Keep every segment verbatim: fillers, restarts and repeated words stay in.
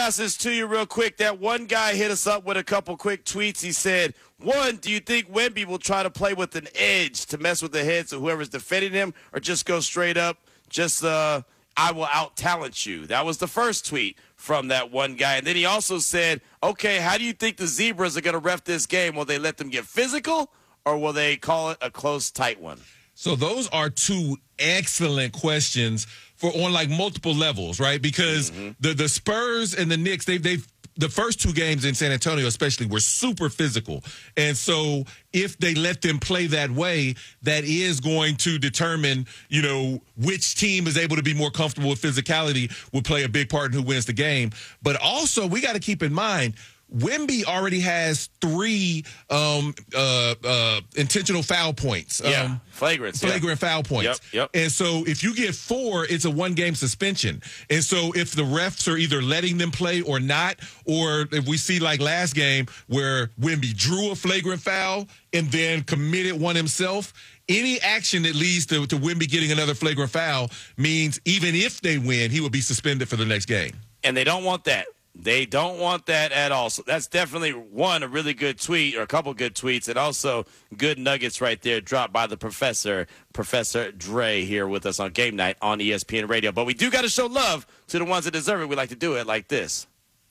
Ask this to you real quick. That one guy hit us up with a couple quick tweets. He said, one, do you think Wemby will try to play with an edge to mess with the heads of whoever's defending him, or just go straight up, just uh, I will out-talent you? That was the first tweet from that one guy. And then he also said, okay, how do you think the Zebras are going to ref this game? Will they let them get physical, or will they call it a close, tight one? So those are two excellent questions for on like multiple levels, right? Because mm-hmm. the the Spurs and the Knicks, they they've the first two games in San Antonio especially were super physical. And so if they let them play that way, that is going to determine, you know, which team is able to be more comfortable with physicality will play a big part in who wins the game. But also we got to keep in mind, Wemby already has three um, uh, uh, intentional foul points. Yeah, um, flagrant. Flagrant yeah. foul points. Yep, yep. And so if you get four, it's a one-game suspension. And so if the refs are either letting them play or not, or if we see like last game where Wemby drew a flagrant foul and then committed one himself, any action that leads to, to Wemby getting another flagrant foul means even if they win, he will be suspended for the next game. And they don't want that. They don't want that at all. So that's definitely, one, a really good tweet, or a couple good tweets, and also good nuggets right there dropped by the professor, Professor Dre, here with us on Game Night on E S P N Radio. But we do got to show love to the ones that deserve it. We like to do it like this.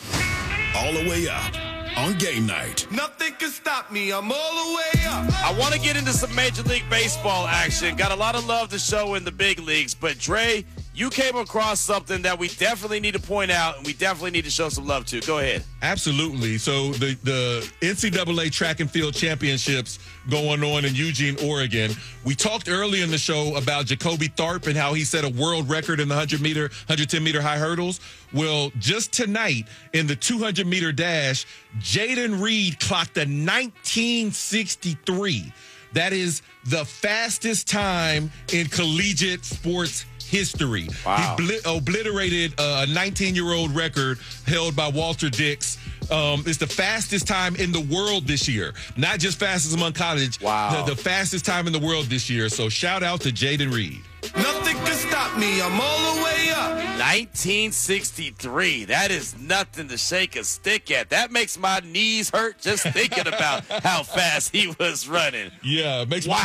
All the way up on Game Night. Nothing can stop me. I'm all the way up. I want to get into some Major League Baseball action. Got a lot of love to show in the big leagues, but Dre, you came across something that we definitely need to point out, and we definitely need to show some love to. Go ahead. Absolutely. So the, the N C double A track and field championships going on in Eugene, Oregon. We talked earlier in the show about Jacoby Tharp and how he set a world record in the one hundred meter, one hundred ten meter high hurdles. Well, just tonight in the two hundred meter dash, Jaden Reed clocked a nineteen sixty-three. That is the fastest time in collegiate sports history. Wow. He bl- obliterated a nineteen-year-old record held by Walter Dix. Um, it's the fastest time in the world this year. Not just fastest among college. Wow. The, the fastest time in the world this year. So shout out to Jaden Reed. Nothing can stop me. I'm all the way up. nineteen sixty-three. That is nothing to shake a stick at. That makes my knees hurt just thinking about how fast he was running. Yeah, it makes wow. my